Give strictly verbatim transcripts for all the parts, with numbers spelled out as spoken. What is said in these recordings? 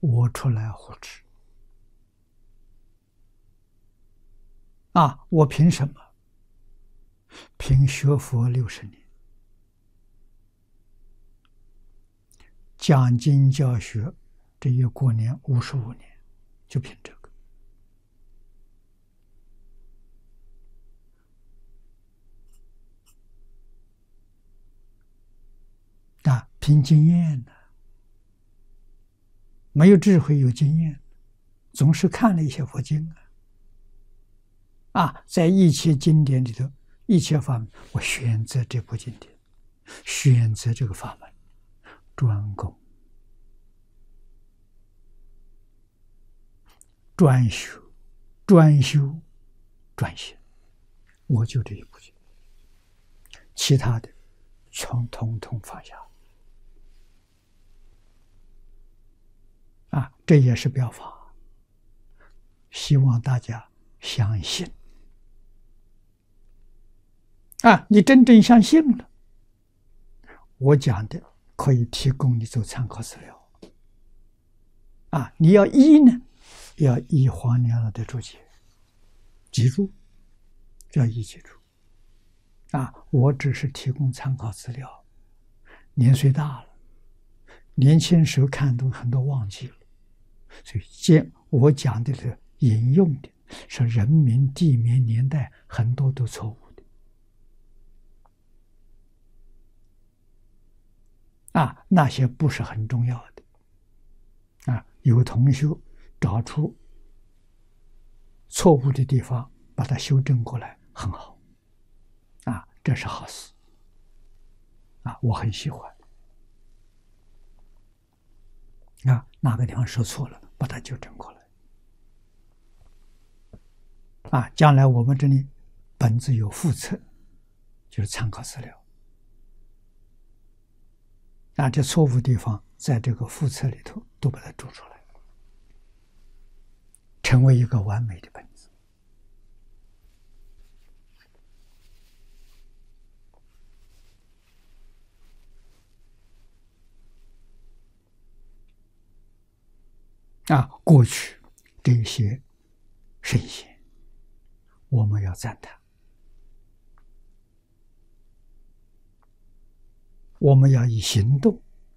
我出来护持啊！我凭什么？凭学佛六十年，讲经教学，这一过年五十五年，就凭这个啊！凭经验呢，没有智慧有经验，总是看了一些佛经啊，啊，在一切经典里头，一切法门，我选择这部经典，选择这个法门，专攻、专修、专修、专行，我就这一部经，其他的全统统放下。啊，这也是表法，希望大家相信。啊，你真正相信了，我讲的可以提供你做参考资料。啊，你要依呢，要依黄娘老的注解，记住，要依记住。啊，我只是提供参考资料，年岁大了，年轻时候看懂很多忘记了。所以，见我讲的是引用的是人名、地名、年代，很多都错误的。啊，那些不是很重要的。啊，有同学找出错误的地方，把它修正过来，很好。啊，这是好事。啊，我很喜欢。啊，哪个地方说错了，把它纠正过来。啊，将来我们这里本子有附册，就是参考资料。啊，这错误地方在这个附册里头都把它注出来，成为一个完美的本子。啊，过去这些圣贤，我们要赞叹，我们要以行动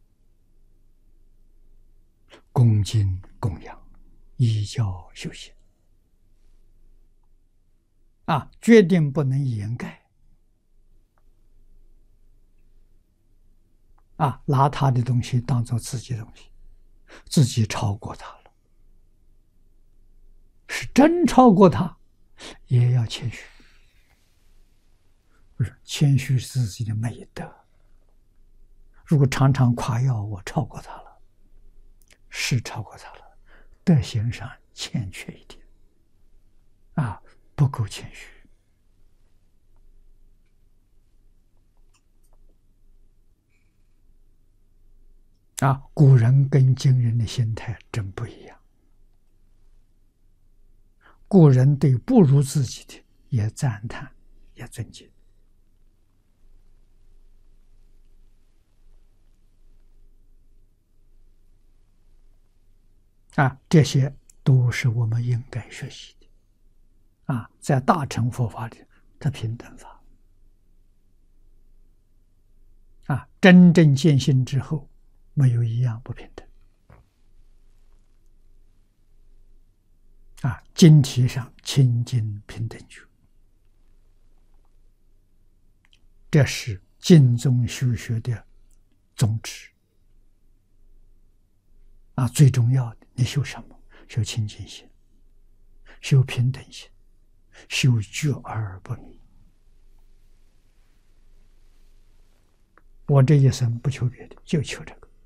恭敬供养，依教修行。啊，决定不能掩盖。啊，拿他的东西当做自己的东西，自己超过他了，是真超过他，也要谦虚。不是，谦虚是自己的美德。如果常常夸耀我超过他了，是超过他了，德行上欠缺一点，啊，不够谦虚。啊，古人跟今人的心态真不一样。古人对不如自己的也赞叹，也尊敬。啊，这些都是我们应该学习的。啊，在大乘佛法里，它平等法。啊，真正见性之后，没有一样不平等。啊，经题上清净平等觉，这是经宗修学的宗旨。啊，最重要的，你修什么？修清净心，修平等心，修觉而不迷。我这一生不求别的，就求这个。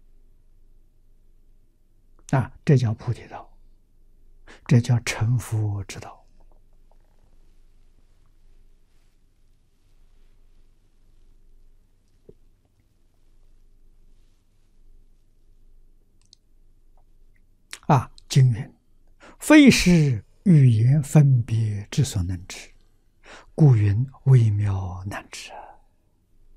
啊，这叫菩提道，这叫成佛之道。啊，经云：“非是语言分别之所能知，故云微妙难知。”啊，